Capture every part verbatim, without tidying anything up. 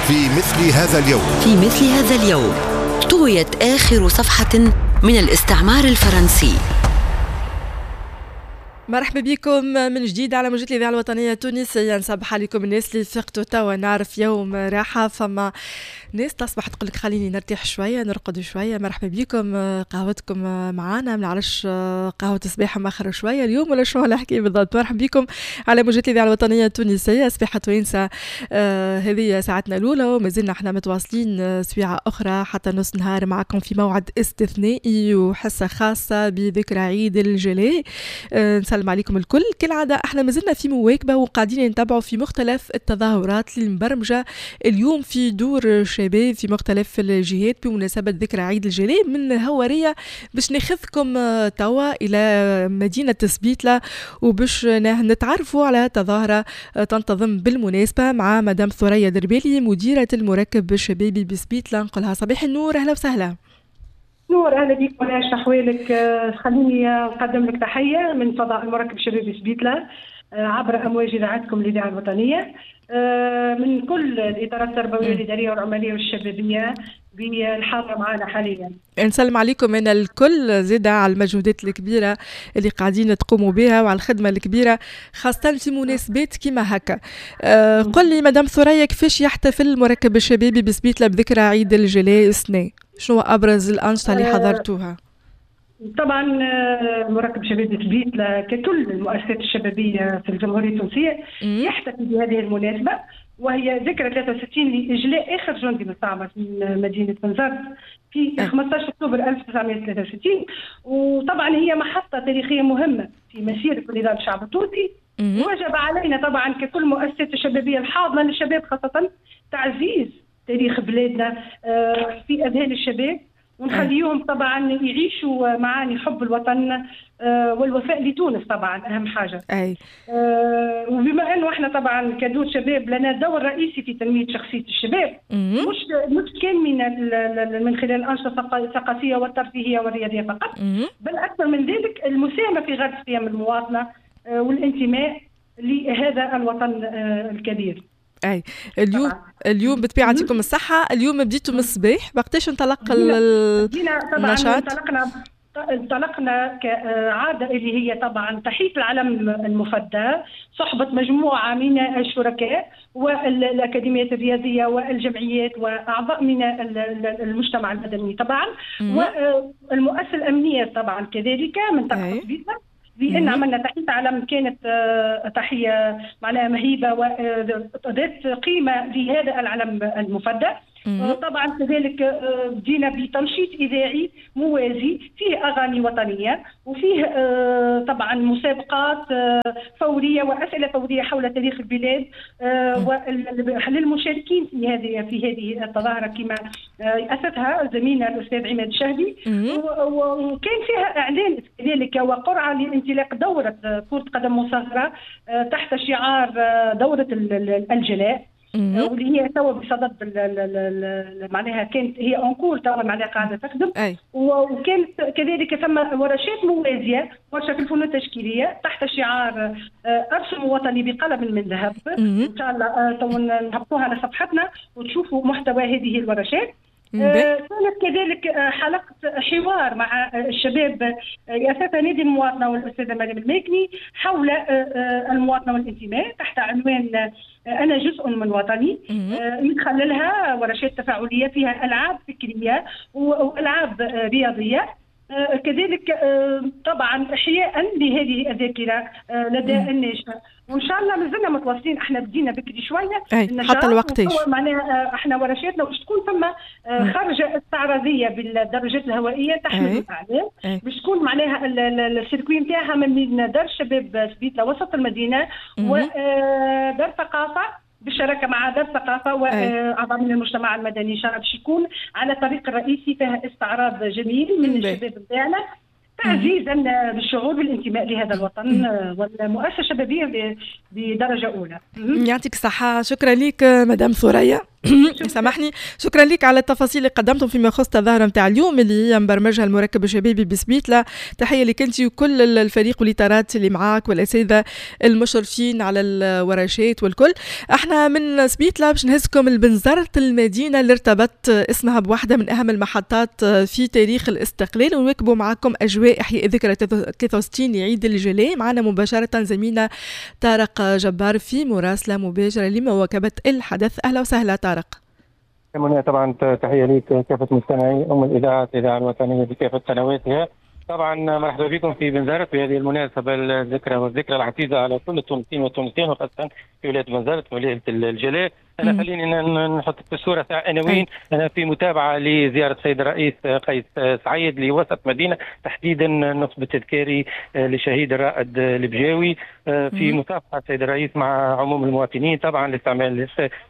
في مثل هذا اليوم في مثل هذا اليوم طويت آخر صفحة من الاستعمار الفرنسي. مرحبا بكم من جديد على موجة الإذاعة الوطنية التونسية. نصبح عليكم الناس اللي فقتوا توا، نعرف يوم راحة، فما ناس تصبح تقول لك خليني نرتاح شوية نرقد شوية. مرحبا بكم، قهوتكم معانا، ما نعرفش قهوة الصباح مأخر شوية اليوم ولا شنو الحكاية بالضبط. مرحبا بكم على موجة الإذاعة الوطنية التونسية. صباحة وينسة، آه هذه ساعتنا الأولى وما زلنا احنا متواصلين سويعة أخرى حتى نص نهار معكم في موعد استثنائي وحصة خاصة بذكرى عيد الجلاء. آه نسلم عليكم الكل. كالعادة احنا ما زلنا في مواكبة وقاعدين نتابعوا في مختلف التظاهرات المبرمجة اليوم في دور شباب في مختلف الجهات بمناسبة ذكرى عيد الجلاء. من هوارية باش ناخذكم توا إلى مدينة سبيتلة وباش نتعرفوا على تظاهرة تنتظم بالمناسبة مع مدام ثريا دربالي مديرة المركب الشبابي بسبيتلة. نقولها صباح النور، أهلا وسهلا. نور، اهلا بك وناش احوالك. خليني نقدم لك تحيه من فضاء المركب الشبابي سبيتلة عبر امواج اذاعتكم الاذاعه الوطنيه، من كل الاطارات التربويه والاداريه والعماليه والشبابيه بالحاضره معنا حاليا. نسلم عليكم من الكل، زيادة على المجهودات الكبيره اللي قاعدين تقوموا بها وعلى الخدمه الكبيره خاصه في مناسبات كيما هكا. أه قل لي مدام ثريا، كيفاش يحتفل المركب الشبابي بسبيتلة بذكرى عيد الجلاء السنه؟ شنو ابرز الانشطه اللي حضرتوها؟ طبعا مركب شبابي سبيتلة ككل المؤسسات الشبابيه في الجمهوريه التونسيه يحتفل بهذه المناسبه، وهي ذكرى ثلاثة وستين لاجلاء اخر جندي مستعمر من مدينه بنزرت في خمسة عشر أكتوبر ألف وتسعمائة وثلاثة وستين. وطبعا هي محطه تاريخيه مهمه في مسيره نضال الشعب التونسي. وجب علينا طبعا ككل مؤسسات الشبابيه الحاضنه للشباب خاصه تعزيز تاريخ بلادنا في اذهان الشباب، ونخليهم طبعا يعيشوا معاني حب الوطن والوفاء لتونس طبعا اهم حاجه. اي أه وبما انه احنا طبعا كدور شباب لنا دور رئيسي في تنميه شخصيه الشباب، مش مش كان من من خلال الانشطه الثقافيه والترفيهيه والرياضيه فقط، بل اكثر من ذلك المساهمه في غرس قيم المواطنه والانتماء لهذا الوطن الكبير. اي اليوم طبعا. اليوم بالطبيعه يعطيكم الصحه. اليوم بديتوا من الصباح، وقتاش انطلق النشاط؟ انطلقنا انطلقنا كعاده اللي هي طبعا تحيه العلم المفدى، صحبه مجموعه من الشركاء والاكاديميات الرياضيه والجمعيات واعضاء من المجتمع المدني طبعا، والمؤسسه الامنيه طبعا كذلك من طرف سبيتلة، بأن عملنا تحية علم كانت تحية معناها مهيبة وذات قيمة لهذا العلم المفدى. طبعا كذلك جينا بتنشيط إذاعي موازي فيه أغاني وطنية وفيه طبعا مسابقات فورية وأسئلة فورية حول تاريخ البلاد للمشاركين في هذه في هذه التظاهرة كما أسسها زميلنا الأستاذ عماد الشهدي، وكان فيها إعلان كذلك وقرعة لانطلاق دورة كرة قدم مصغرة تحت شعار دورة الجلاء، واللي هي توا بصدد معناها كانت هي انكور توا معناها قاعده تخدم. وكانت كذلك ثم ورشات موازيه، ورشه في الفنون التشكيليه تحت شعار ارسم وطني بقلم من ذهب. ان شاء الله تو نهبطوها على صفحتنا وتشوفوا محتوى هذه الورشات. كانت كذلك حلقة حوار مع الشباب يأسسها نادي المواطنة والأستاذة مريم الماكني حول المواطنة والانتماء تحت عنوان أنا جزء من وطني، من خلالها ورشات تفاعلية فيها ألعاب فكرية وألعاب رياضية، كذلك طبعا إحياء لهذه الذاكرة لدى الناشئة. وإن شاء الله مازلنا متواصلين، احنا بدينا بكري شوية حتى الوقت ايش معناها احنا ورشاتنا باش تكون ثم خرجة استعراضية بالدراجات الهوائية تحمل الأعلام، باش تكون معناها السيركوي نتاعها من دار الشباب سبيتلة وسط المدينة ودار ثقافة بالشراكه مع دار الثقافه واعضاء من المجتمع المدني. ان شاء الله باش يكون على الطريق الرئيسي فيها استعراض جميل من الشباب نتاعنا تعزيزا بالشعور بالانتماء لهذا الوطن والمؤسسه الشبابيه بدرجه اولى. يعطيك الصحه، شكرا لك مدام ثريا. سامحني، شكرا لك على التفاصيل اللي قدمتم فيما يخص الظاهره نتاع اليوم اللي هي مبرمجها المركب الشبابي بسبيتلا. تحيه لك انت وكل الفريق والإطارات اللي معاك والاساتذه المشرفين على الورشات والكل. احنا من سبيتلا باش نهزكم البنزرت، المدينه اللي ارتبط اسمها بواحده من اهم المحطات في تاريخ الاستقلال، ونواكبوا معكم اجواء احياء ذكرى ثلاثة وستين لعيد الجلاء. معنا مباشره زميلنا طارق جبار في مراسله مباشره لمواكبه الحدث. اهلا وسهلا طارق. طبعا تحيه ليك كافه مستمعي ام الاذاعه الاذاعه الوطنيه بكافه قنواتها. طبعا مرحبا بكم في بنزرت بهذه المناسبه الذكرى والذكرى العزيزه على كل التونسيين والتونسيين، وخاصه في ولايه بنزرت ولايه الجلاء. انا خليني نحط في الصوره تاع عناوين. انا في متابعه لزياره السيد الرئيس قيس سعيد لوسط مدينه، تحديدا النصب التذكاري لشهيد الرائد البجاوي. في مصافحه السيد الرئيس مع عموم المواطنين، طبعا لاستعمال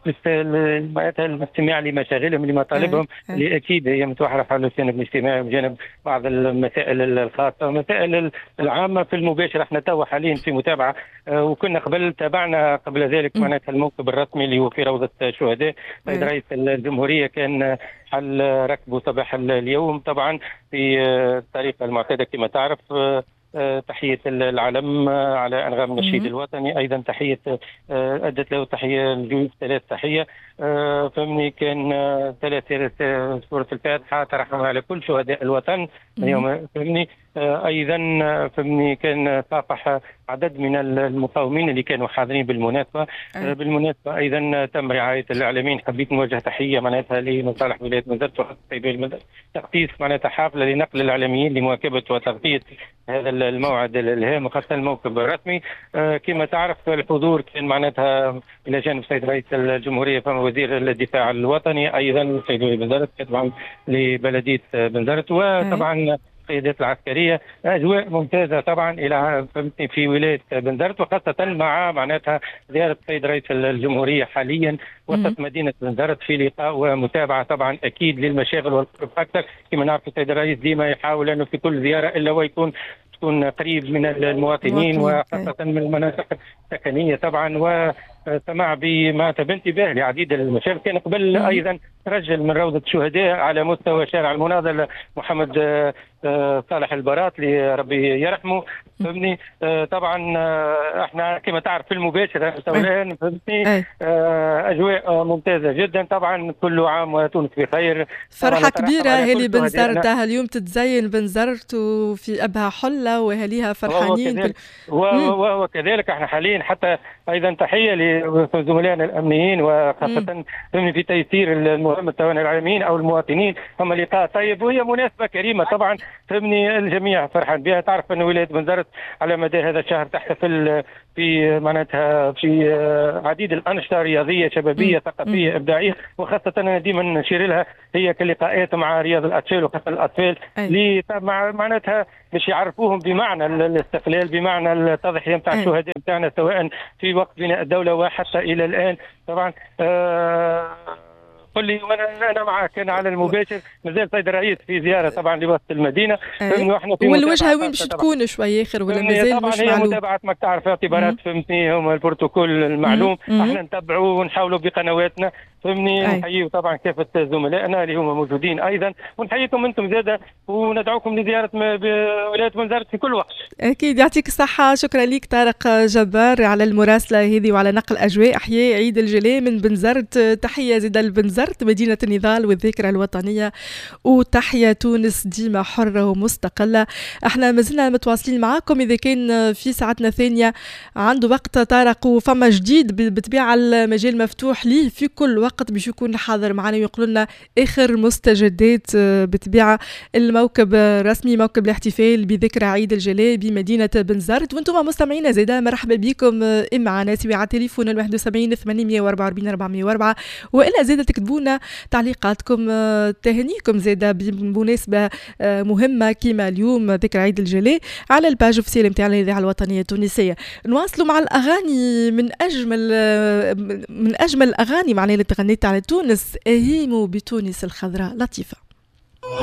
الاستماع لمشاغلهم لمطالبهم اللي اكيد هي متوحره حول الجانب الاجتماعي وجانب بعض المسائل الخاصه والمسائل العامه. في المباشر احنا تو حاليا في متابعه، وكنا قبل تابعنا قبل ذلك معناتها الموكب الرسمي اللي هو في روضه الشهداء. السيد رئيس الجمهوريه كان حل ركبه صباح اليوم طبعا في الطريقه المعتاده كما تعرف، تحية العلم على أنغام النشيد الوطني، أيضا تحية أدت له تحية الجيوش ثلاث تحية فمني كان ثلاث سورة الفاتحة ترحم على كل شهداء الوطن اليوم فمني. أيضا فمني كان صافح عدد من المقاومين اللي كانوا حاضرين بالمناسبة. بالمناسبة أيضا تم رعاية الإعلاميين. حبيت نوجه تحية معناتها لمصالح ولاية بنزرت وحتى تخصيص معناتها حافلة لنقل الإعلاميين لمواكبة وتغطية هذا الموعد الهام وخاصة الموكب الرسمي. آه كما تعرف الحضور كان معناتها إلى جانب السيد رئيس الجمهورية فما وزير الدفاع الوطني، أيضا السيد ولي بنزرت طبعا لبلدية بنزرت، وطبعا القيادات العسكرية. أجواء ممتازة طبعا إلى في ولاية بنزرت، وخاصة مع معناتها زيارة السيد رئيس الجمهورية حاليا وسط مدينة بنزرت في لقاء ومتابعة طبعا أكيد للمشاغل والقرب أكثر. كما نعرف السيد الرئيس ديما يحاول أنه في كل زيارة إلا ويكون تكون قريب من المواطنين وخاصة من المناطق السكنية طبعا، وسمع بما بانتباه لعديد المشاكل. كان قبل أيضا رجل من روضة الشهداء على مستوى شارع المناضل محمد صالح البراط لربي يرحمه فهمني. طبعا احنا كما تعرف في المباشر الان فهمتني اجواء ممتازه جدا. طبعا كل عام وتونس بخير. فرحه كبيره هالي بنزرتها اليوم تتزين بنزرت وفي ابها حله واهاليها فرحانين. وهو كذلك احنا حاليا حتى ايضا تحيه لزملائنا الامنيين وخاصه في تيسير المهمه سواء العالميين او المواطنين. هم لقاء طيب وهي مناسبه كريمه طبعا فهمني الجميع فرحان بها. تعرف ان ولايه بنزرت على مدى هذا الشهر تحتفل في معناتها في عديد الانشطه رياضيه شبابيه ثقافيه ابداعيه، وخاصه انا ديما نشير لها هي كلقاءات مع رياض الاطفال وخاصه الاطفال اللي معناتها باش يعرفوهم بمعنى الاستقلال، بمعنى التضحيه نتاع الشهداء نتاعنا سواء في وقت بناء الدوله وحتى الى الان. طبعا آه قل لي وانا انا معك انا على المباشر. مازال السيد الرئيس في زياره طبعا لوسط المدينه واحنا في والوجهه وين باش تكون شوي اخر ولا مازال مش معلوم؟ هي متابعه ما تعرف اعتبارات فهمتني هم البروتوكول المعلوم احنا نتبعوه ونحاولوا بقنواتنا فهمني. نحيي طبعا كافه زملائنا اللي هم موجودين ايضا، ونحييكم انتم زاده وندعوكم لزياره ولايه بنزرت في كل وقت. اكيد يعطيك الصحه. شكرا لك طارق جبار على المراسله هذه وعلى نقل اجواء احياء عيد الجلاء من بنزرت. تحيه زاده لبنزرت مدينه النضال والذاكره الوطنيه، وتحيه تونس ديما حره ومستقله. احنا مازلنا متواصلين معاكم. اذا كان في ساعتنا الثانيه عنده وقت طارق وفما جديد بطبيعه المجال مفتوح ليه في كل وقت باش يكون حاضر معنا ويقول لنا اخر مستجدات بطبيعه الموكب الرسمي موكب الاحتفال بذكرى عيد الجلاء بمدينه بنزرت. وانتم مستمعينا زاده مرحبا بكم معنا سواء على تليفون واحد وسبعين ثمانمية وأربعة وأربعين أربعمية وأربعة، والا زاده تكتبوا لنا تعليقاتكم تهنيكم زاده بمناسبه مهمه كما اليوم ذكرى عيد الجلاء على الباج اوفيسيال نتاع الاذاعه الوطنيه التونسيه. نواصلوا مع الاغاني من اجمل من اجمل الاغاني معناها اللي تغنيت على تونس. اهيموا بتونس الخضراء لطيفه.